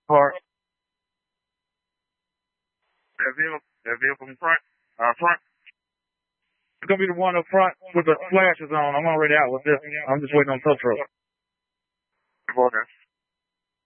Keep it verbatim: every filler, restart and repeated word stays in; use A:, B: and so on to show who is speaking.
A: Park. That vehicle, that vehicle in front, uh, front. It's gonna be the one up front with the flashes on. I'm already out with this. I'm just waiting on tow truck. Okay.